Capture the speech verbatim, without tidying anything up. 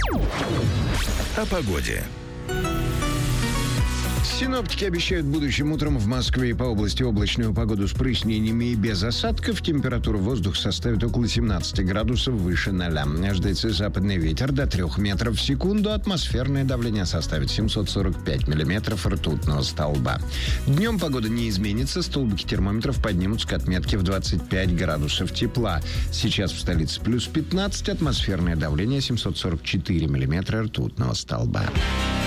О погоде. Синоптики обещают будущим утром в Москве и по области облачную погоду с прояснениями и без осадков. Температура воздуха составит около семнадцати градусов выше ноля. Ждется западный ветер до трёх метров в секунду. Атмосферное давление составит семьсот сорок пять миллиметров ртутного столба. Днем погода не изменится. Столбики термометров поднимутся к отметке в двадцать пять градусов тепла. Сейчас в столице плюс пятнадцать. Атмосферное давление семьсот сорок четыре миллиметра ртутного столба.